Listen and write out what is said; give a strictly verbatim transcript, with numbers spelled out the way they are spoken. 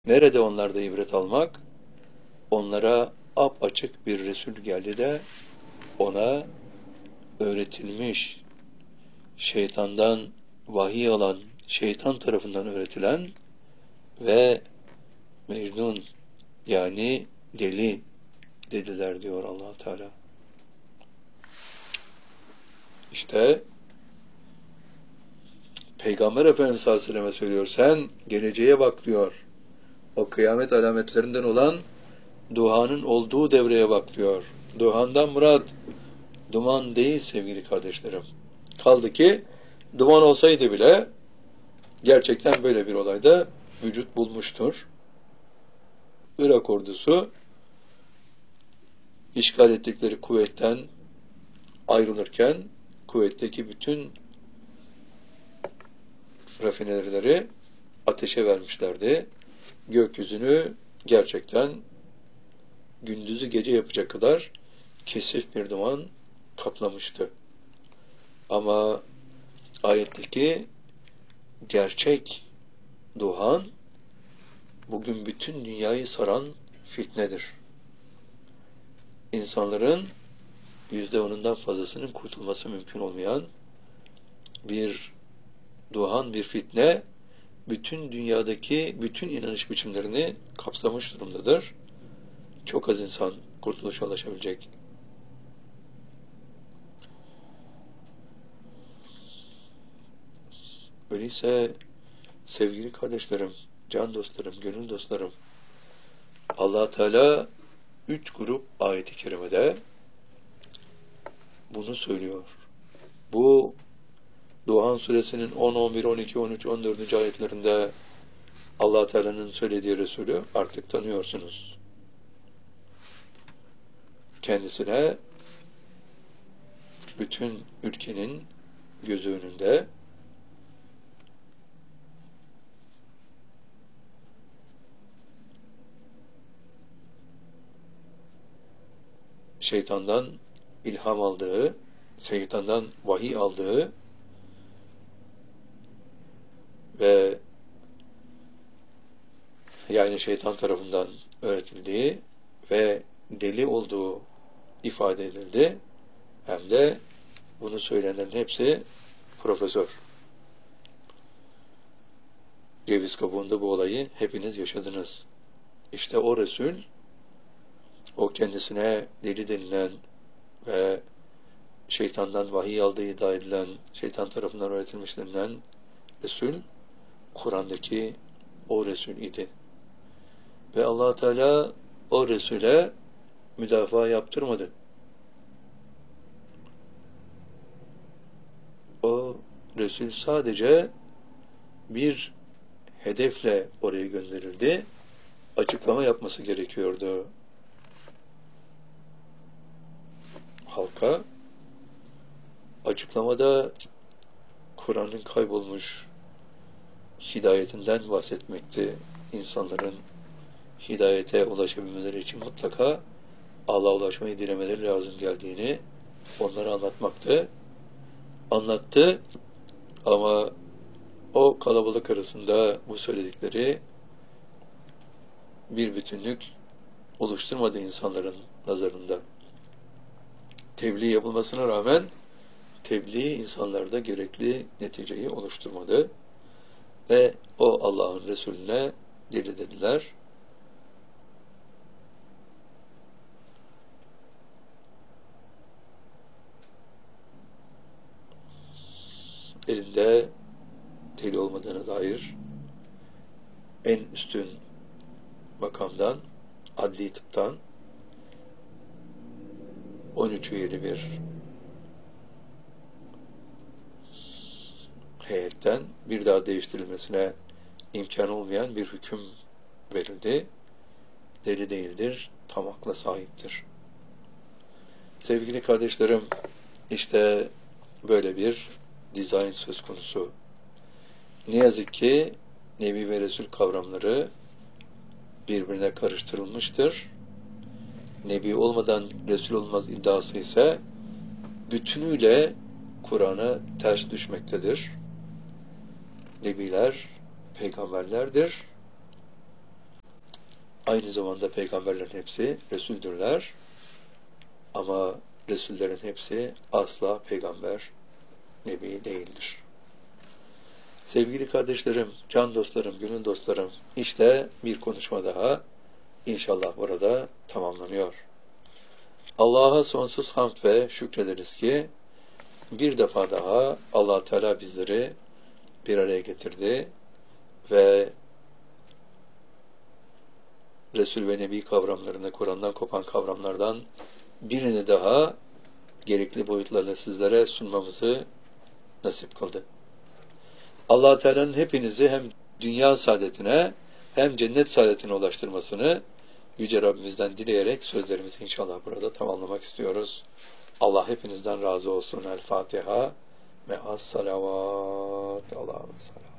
Nerede onlarda ibret almak? Onlara apaçık bir Resul geldi de ona öğretilmiş, şeytandan vahiy alan, şeytan tarafından öğretilen ve Mecnun yani deli dediler diyor Allah Teala. İşte Peygamber Efendimiz sallallahu aleyhi ve selleme söylüyor. Sen geleceğe bak diyor. O kıyamet alametlerinden olan duhanın olduğu devreye bak diyor. Duhandan murat duman değil sevgili kardeşlerim. Kaldı ki duman olsaydı bile gerçekten böyle bir olayda vücut bulmuştur. Irak ordusu işgal ettikleri kuvvetten ayrılırken kuvvetteki bütün rafineleri ateşe vermişlerdi. Gökyüzünü gerçekten gündüzü gece yapacak kadar kesif bir duman kaplamıştı. Ama ayetteki gerçek duhan bugün bütün dünyayı saran fitnedir. İnsanların yüzde onundan fazlasının kurtulması mümkün olmayan bir duhan, bir fitne bütün dünyadaki bütün inanış biçimlerini kapsamış durumdadır. Çok az insan kurtuluşa ulaşabilecek. Öyleyse sevgili kardeşlerim, can dostlarım, gönül dostlarım, Allah Teala üç grup ayet-i kerimede bunu söylüyor. Bu Duhan suresinin on, on bir, on iki, on üç, on dördüncü ayetlerinde Allah Teala'nın söylediği Resulü artık tanıyorsunuz. Kendisine bütün ülkenin gözü önünde şeytandan ilham aldığı, şeytandan vahiy aldığı ve yani şeytan tarafından öğretildiği ve deli olduğu ifade edildi. Hem de bunu söyleyenlerin hepsi profesör. Ceviz kabuğunda bu olayı hepiniz yaşadınız. İşte o Resul, o kendisine deli denilen ve şeytandan vahiy aldığı iddia edilen, şeytan tarafından öğretilmiş denilen Resul, Kur'an'daki o Resul idi. Ve Allah Teala o Resul'e müdafaa yaptırmadı. O Resul sadece bir hedefle oraya gönderildi. Açıklama yapması gerekiyordu. Halka açıklamada Kur'an'ın kaybolmuş hidayetinden bahsetmekti. İnsanların hidayete ulaşabilmeleri için mutlaka Allah'a ulaşmayı dilemeleri lazım geldiğini onlara anlatmaktı. Anlattı ama o kalabalık arasında bu söyledikleri bir bütünlük oluşturmadı insanların nazarında. Tebliğ yapılmasına rağmen tebliğ insanlarda gerekli neticeyi oluşturmadı ve o Allah'ın Resulüne deli dediler. Elinde deli olmadığına dair en üstün makamdan, adli tıptan on üç üyeli bir heyetten bir daha değiştirilmesine imkan olmayan bir hüküm verildi. Deli değildir, tam akla sahiptir. Sevgili kardeşlerim, işte böyle bir dizayn söz konusu. Ne yazık ki Nebi ve Resul kavramları birbirine karıştırılmıştır. Nebi olmadan Resul olmaz iddiası ise bütünüyle Kur'an'a ters düşmektedir. Nebiler peygamberlerdir. Aynı zamanda peygamberlerin hepsi Resuldürler. Ama Resullerin hepsi asla peygamber, nebi değildir. Sevgili kardeşlerim, can dostlarım, gönül dostlarım, işte bir konuşma daha inşallah burada tamamlanıyor. Allah'a sonsuz hamd ve şükrederiz ki bir defa daha Allah Teala bizleri bir araya getirdi ve Resul ve Nebi kavramlarını, Kur'an'dan kopan kavramlardan birini daha gerekli boyutlarla sizlere sunmamızı nasip kıldı. Allah Teala'nın hepinizi hem dünya saadetine hem cennet saadetine ulaştırmasını Yüce Rabbimizden dileyerek sözlerimizi inşallah burada tamamlamak istiyoruz. Allah hepinizden razı olsun. El Fatiha ve as-salavat. Allah'a emanet.